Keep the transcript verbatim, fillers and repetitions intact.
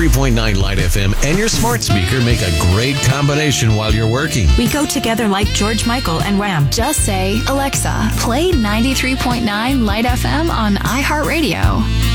ninety-three point nine Light F M and your smart speaker make a great combination while you're working. We go together like George Michael and Wham. Just say, Alexa, play ninety-three point nine Light F M on iHeartRadio.